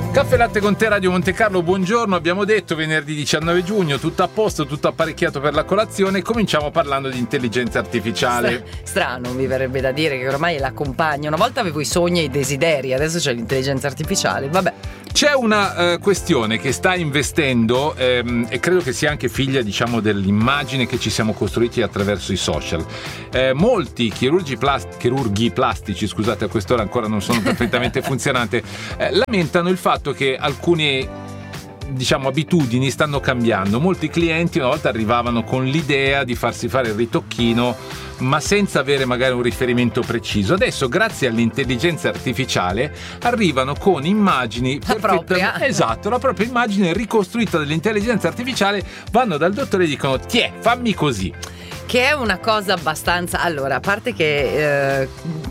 Caffè Latte con te, Radio Monte Carlo, buongiorno. Abbiamo detto venerdì 19 giugno, tutto a posto, tutto apparecchiato per la colazione. Cominciamo parlando di intelligenza artificiale. Strano, mi verrebbe da dire che ormai la compagna. Una volta avevo i sogni e i desideri, adesso c'è l'intelligenza artificiale, vabbè. C'è una questione che sta investendo e credo che sia anche figlia, diciamo, dell'immagine che ci siamo costruiti attraverso i social. Molti chirurghi plastici, scusate, a quest'ora ancora non sono perfettamente funzionante, lamentano il fatto che alcune, diciamo, abitudini stanno cambiando. Molti clienti una volta arrivavano con l'idea di farsi fare il ritocchino ma senza avere magari un riferimento preciso. Adesso, grazie all'intelligenza artificiale, arrivano con immagini la propria immagine ricostruita dall'intelligenza artificiale, vanno dal dottore e dicono: tiè, fammi così. Che è una cosa abbastanza... Allora, a parte che...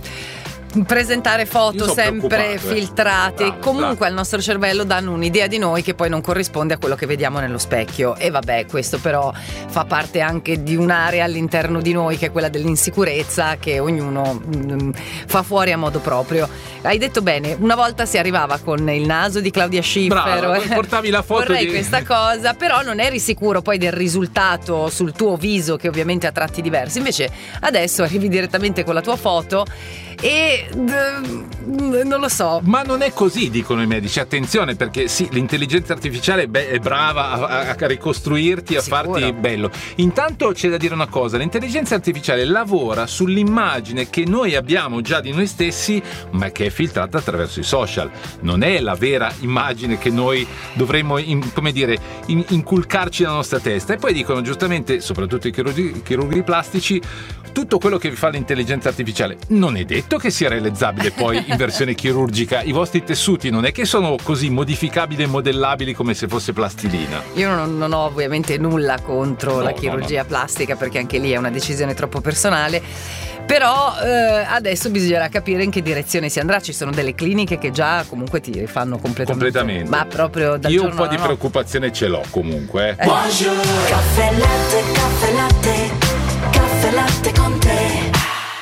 presentare foto sempre filtrate, comunque al nostro cervello danno un'idea di noi che poi non corrisponde a quello che vediamo nello specchio. E vabbè, questo però fa parte anche di un'area all'interno di noi che è quella dell'insicurezza, che ognuno fa fuori a modo proprio. Hai detto bene, una volta si arrivava con il naso di Claudia Schiffer, portavi la foto vorrei questa cosa, però non eri sicuro poi del risultato sul tuo viso, che ovviamente ha tratti diversi. Invece adesso arrivi direttamente con la tua foto e non lo so. Ma non è così, dicono i medici. Attenzione, perché sì, l'intelligenza artificiale è brava a ricostruirti, a farti bello. Intanto c'è da dire una cosa: l'intelligenza artificiale lavora sull'immagine che noi abbiamo già di noi stessi, ma che è filtrata attraverso i social. Non è la vera immagine che noi dovremmo inculcarci nella nostra testa. E poi dicono giustamente, soprattutto i chirurghi plastici, tutto quello che vi fa l'intelligenza artificiale non è detto che sia realizzabile poi in versione chirurgica. I vostri tessuti non è che sono così modificabili e modellabili come se fosse plastilina. Io non ho ovviamente nulla contro la chirurgia plastica, perché anche lì è una decisione troppo personale. Però adesso bisognerà capire in che direzione si andrà. Ci sono delle cliniche che già comunque ti rifanno completamente. Ma proprio dal io un po' di preoccupazione ce l'ho comunque. Buongiorno. Caffè latte, caffè latte, caffè latte con te.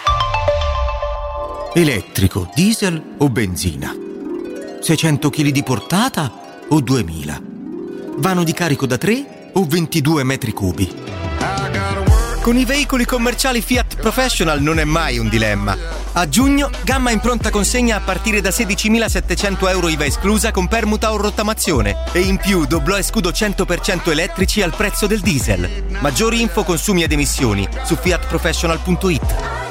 Elettrico, diesel o benzina? 600 kg di portata o 2000? Vano di carico da 3 o 22 metri cubi? Con i veicoli commerciali Fiat Professional non è mai un dilemma. A giugno, gamma in pronta consegna a partire da 16.700 euro IVA esclusa con permuta o rottamazione. E in più doblò e scudo 100% elettrici al prezzo del diesel. Maggiori info, consumi ed emissioni su fiatprofessional.it.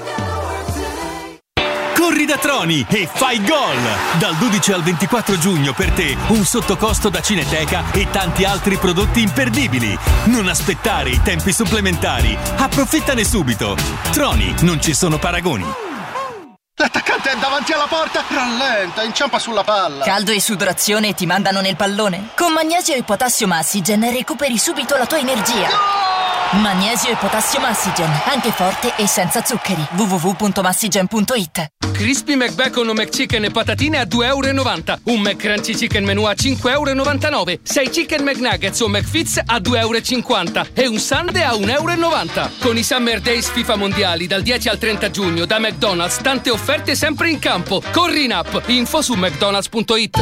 Corri da Troni e fai gol! Dal 12 al 24 giugno per te un sottocosto da Cineteca e tanti altri prodotti imperdibili. Non aspettare i tempi supplementari. Approfittane subito. Troni, non ci sono paragoni. L'attaccante è davanti alla porta. Rallenta, inciampa sulla palla. Caldo e sudorazione ti mandano nel pallone? Con Magnesio e Potassio Massigen recuperi subito la tua energia. Magnesio e Potassio Massigen, anche forte e senza zuccheri. www.massigen.it. Crispy McBacon o McChicken e patatine a €2,90. Un McCrunchy Chicken Menù a €5,99. 6 Chicken McNuggets o McFits a €2,50. E un sundae a €1,90. Con i Summer Days FIFA Mondiali dal 10 al 30 giugno da McDonald's, tante offerte sempre in campo. Corri in app. Info su mcdonalds.it.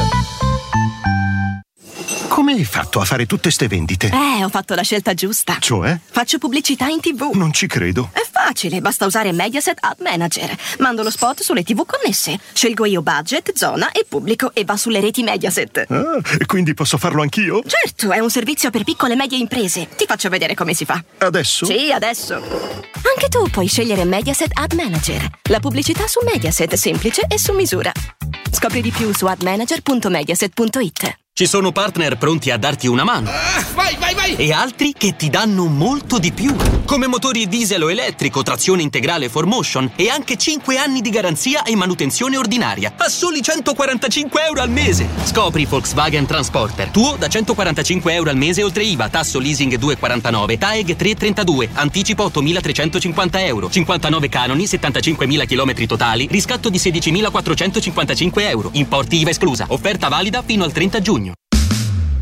Come hai fatto a fare tutte ste vendite? Ho fatto la scelta giusta. Cioè? Faccio pubblicità in TV. Non ci credo. È facile, basta usare Mediaset Ad Manager. Mando lo spot sulle TV connesse. Scelgo io budget, zona e pubblico e va sulle reti Mediaset. Ah, e quindi posso farlo anch'io? Certo, è un servizio per piccole e medie imprese. Ti faccio vedere come si fa. Adesso? Sì, adesso. Anche tu puoi scegliere Mediaset Ad Manager. La pubblicità su Mediaset, semplice e su misura. Scopri di più su admanager.mediaset.it. Ci sono partner pronti a darti una mano. Vai, vai, vai! E altri che ti danno molto di più. Come motori diesel o elettrico, trazione integrale 4Motion e anche 5 anni di garanzia e manutenzione ordinaria. A soli €145 al mese. Scopri Volkswagen Transporter. Tuo da €145 al mese oltre IVA, tasso leasing 2,49, TAEG 3,32, anticipo €8.350, 59 canoni, 75.000 chilometri totali, riscatto di €16.455. Importi IVA esclusa. Offerta valida fino al 30 giugno.